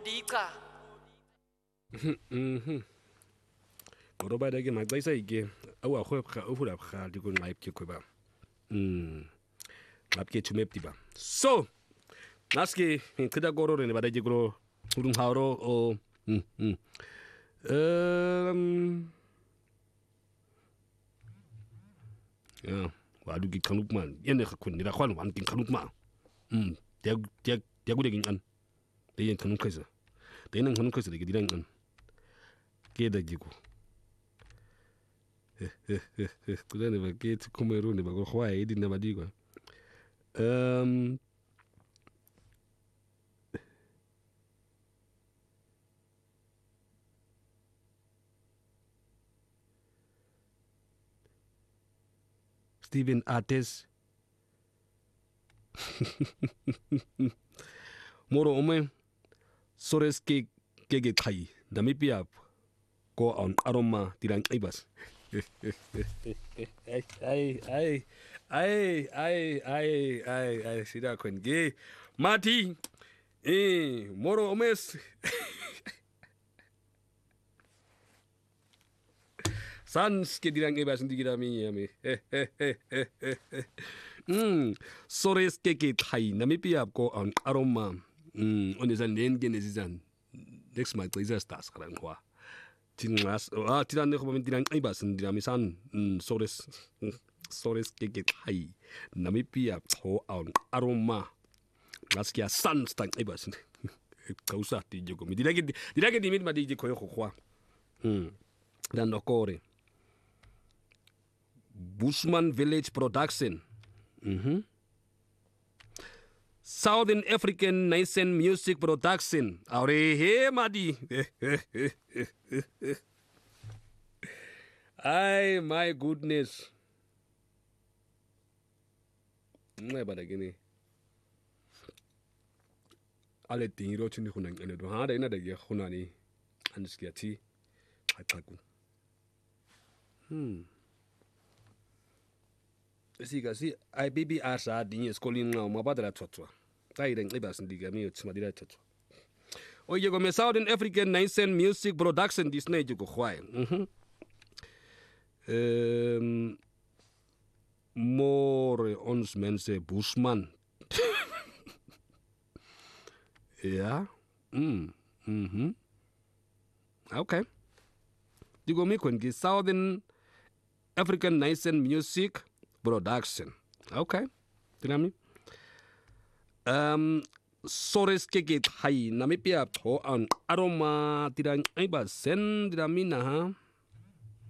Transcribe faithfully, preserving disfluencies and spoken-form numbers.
Modika. Mhm. Ngoba ke maxayisa ike awahwebha ufula bhali kunqayiphi khoba. Mm. Ngapke thumepti ba. So, naske ngicida korore ne badaje kuro urungharo o mhm. Um Ja, wa du gikanuk man. Yene khakun dira khwan wan gikanuk ma. Mm. Der der der gute ging an. Der yen kanuk kaisa. Der yen kanuk kaisa de diran an. Ke da gigo. Kuda ne ba ke tkumeru ne ba go khwa e din na ba digo. Um Steven Artes. Moro ome sores ke ke ke khai. Namibia ko on aroma diran ibas. Ai ai ai ai ai ai ai ai sida konge. Mati eh moro omes. Sans que dirán que vas a decir a mí a mí. Hmm, sores que que thai Namibia ko on aroma. Hmm, on is an nengen is an next month is stars karan kwa. Tingas ah tiran ne ko min dirang ai bas dirami san. Hmm, sores sores que que thai Namibia ko on aroma. Gaskia sans tang ai bas. Kausa ti jogo mi diragi diragi dimit ma di ko ko kwa. Hmm. Dan okore. Bushman Village Production. Mm-hmm. Southern African Nation Music Production. Aure he madi. Ay, my goodness. Ngai bada gini. Ale tingiro chini khunang ene do ha da ina da ge khunani. Aniskia ti. Ataku. Hmm. Siga si I B B asa dinye skolin nga mabadala tsotwa. Tai den ibas ndiga mi tsmadira tsotwa. Oye go me Southern African Nation Music Production Disney go khwai. Mhm. Ehm more ons mense Bushman. Ja. Mm. Mhm. Okay. Digo mi kon gi Southern African Nation Music Production. Okay. Dinami. Um, sores keke thai Namibia ho an aroma tirang aiba sen dinami na ha.